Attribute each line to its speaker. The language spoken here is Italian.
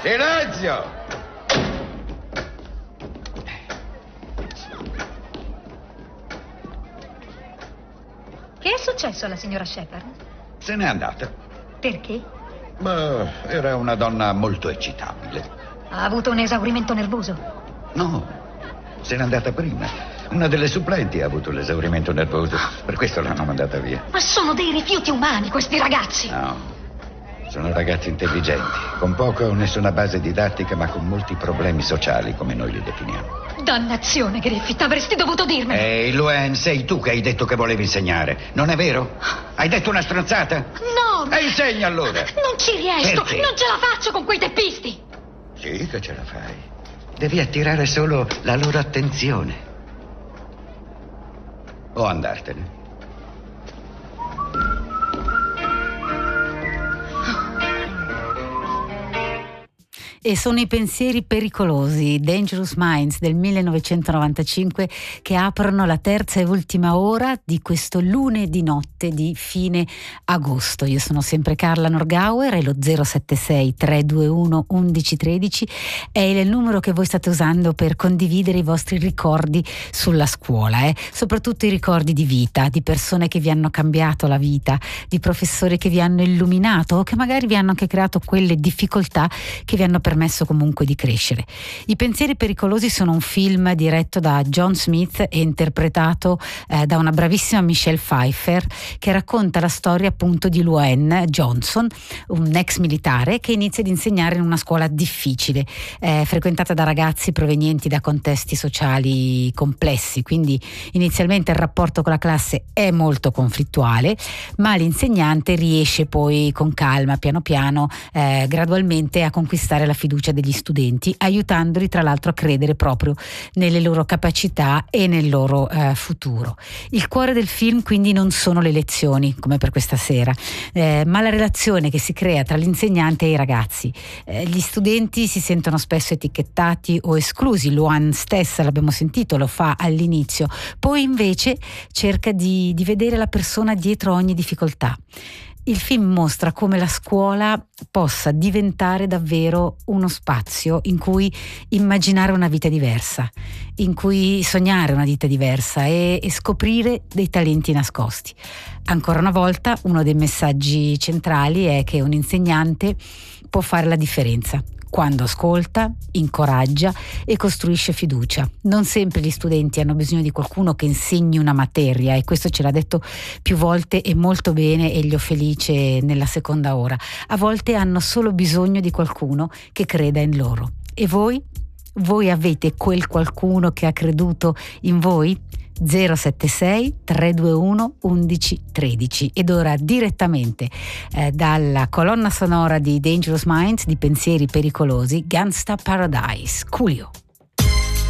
Speaker 1: Silenzio!
Speaker 2: Che è successo alla signora Shepard?
Speaker 1: Se n'è andata.
Speaker 2: Perché?
Speaker 1: Ma era una donna molto eccitabile.
Speaker 2: Ha avuto un esaurimento nervoso?
Speaker 1: No, se n'è andata prima. Una delle supplenti ha avuto l'esaurimento nervoso. Per questo l'hanno mandata via.
Speaker 2: Ma sono dei rifiuti umani questi ragazzi.
Speaker 1: No, sono ragazzi intelligenti, con poca o nessuna base didattica, ma con molti problemi sociali, come noi li definiamo.
Speaker 2: Dannazione, Griffith, avresti dovuto dirmelo.
Speaker 1: Ehi, Luen, sei tu che hai detto che volevi insegnare, non è vero? Hai detto una stronzata?
Speaker 2: No!
Speaker 1: E insegna allora!
Speaker 2: Non ci riesco,
Speaker 1: Perché?
Speaker 2: non ce la faccio con quei teppisti!
Speaker 1: Sì che ce la fai. Devi attirare solo la loro attenzione. O andartene.
Speaker 3: E sono i pensieri pericolosi, Dangerous Minds del 1995, che aprono la terza e ultima ora di questo lunedì notte di fine agosto. Io sono sempre Carla Norgauer e lo 076 321 1113 è il numero che voi state usando per condividere i vostri ricordi sulla scuola, soprattutto i ricordi di vita, di persone che vi hanno cambiato la vita, di professori che vi hanno illuminato o che magari vi hanno anche creato quelle difficoltà che vi hanno permesso comunque di crescere. I pensieri pericolosi sono un film diretto da John Smith e interpretato da una bravissima Michelle Pfeiffer, che racconta la storia appunto di Luen Johnson, un ex militare che inizia ad insegnare in una scuola difficile, frequentata da ragazzi provenienti da contesti sociali complessi, quindi inizialmente il rapporto con la classe è molto conflittuale, ma l'insegnante riesce poi con calma, piano piano, gradualmente a conquistare la fiducia degli studenti, aiutandoli tra l'altro a credere proprio nelle loro capacità e nel loro futuro. Il cuore del film quindi non sono le lezioni, come per questa sera, ma la relazione che si crea tra l'insegnante e i ragazzi. Gli studenti si sentono spesso etichettati o esclusi, Luan stessa, l'abbiamo sentito, lo fa all'inizio, poi invece cerca di vedere la persona dietro ogni difficoltà. Il film mostra come la scuola possa diventare davvero uno spazio in cui immaginare una vita diversa, in cui sognare una vita diversa e scoprire dei talenti nascosti. Ancora una volta, uno dei messaggi centrali è che un insegnante può fare la differenza quando ascolta, incoraggia e costruisce fiducia. Non sempre gli studenti hanno bisogno di qualcuno che insegni una materia, e questo ce l'ha detto più volte e molto bene Elio Felice nella seconda ora. A volte hanno solo bisogno di qualcuno che creda in loro. E voi? Voi avete quel qualcuno che ha creduto in voi? 076 321 1113. Ed ora direttamente dalla colonna sonora di Dangerous Minds, di Pensieri Pericolosi, Gangsta Paradise, Coolio.